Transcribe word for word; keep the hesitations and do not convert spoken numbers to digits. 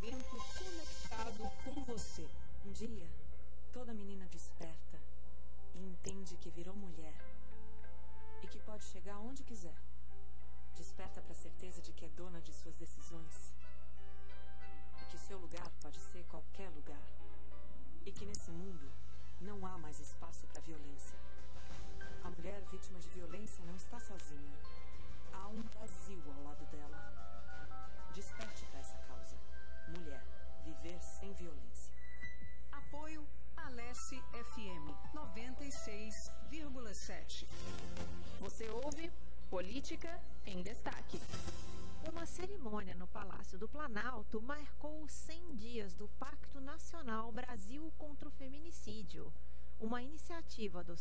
momento conectado com você. Um dia, toda menina desperta e entende que virou mulher e que pode chegar onde quiser. Desperta para a certeza de que é dona de suas decisões e que seu lugar pode ser qualquer lugar e que nesse mundo não há mais espaço para violência. A mulher vítima de violência não está sozinha. Há um Brasil ao lado dela. Desperte para essa causa. Mulher, viver sem violência. Apoio Alesse F M noventa e seis vírgula sete. Você ouve Política em Destaque. Uma cerimônia no Palácio do Planalto marcou os cem dias do Pacto Nacional Brasil contra o Feminicídio, uma iniciativa do